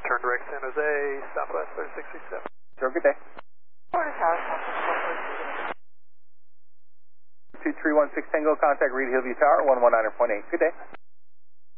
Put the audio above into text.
turn direct San Jose, Southwest 3667. Sure, good day. Morning, Tower. 2316 Tango, contact Reed Hillview Tower, 119.8. Good day.